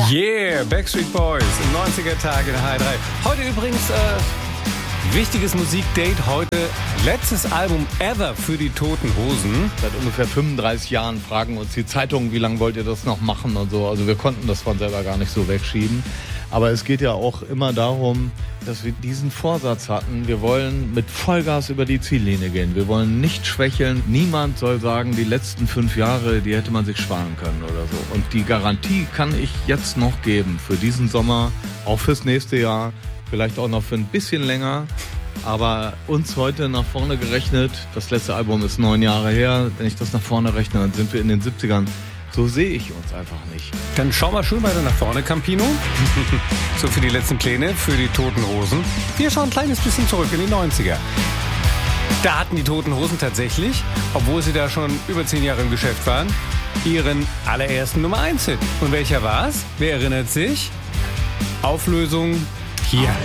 Yeah, Backstreet Boys, 90er Tage in H3. Heute übrigens wichtiges Musikdate. Heute letztes Album ever für die Toten Hosen. Seit ungefähr 35 Jahren fragen uns die Zeitungen, wie lange wollt ihr das noch machen und so. Also wir konnten das von selber gar nicht so wegschieben. Aber es geht ja auch immer darum, dass wir diesen Vorsatz hatten, wir wollen mit Vollgas über die Ziellinie gehen. Wir wollen nicht schwächeln. Niemand soll sagen, die letzten 5 Jahre, die hätte man sich sparen können oder so. Und die Garantie kann ich jetzt noch geben für diesen Sommer, auch fürs nächste Jahr, vielleicht auch noch für ein bisschen länger. Aber uns heute nach vorne gerechnet, das letzte Album ist 9 Jahre her, wenn ich das nach vorne rechne, dann sind wir in den 70ern. So sehe ich uns einfach nicht. Dann schau mal schön weiter nach vorne, Campino. So für die letzten Pläne, für die Toten Hosen. Wir schauen ein kleines bisschen zurück in die 90er. Da hatten die Toten Hosen tatsächlich, obwohl sie da schon über 10 Jahre im Geschäft waren, ihren allerersten Nummer 1 Hit. Und welcher war's? Wer erinnert sich? Auflösung hier.